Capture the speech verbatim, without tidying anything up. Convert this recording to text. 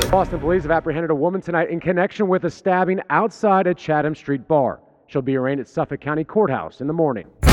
Boston police have apprehended a woman tonight in connection with a stabbing outside a Chatham Street bar. She'll be arraigned at Suffolk County Courthouse in the morning.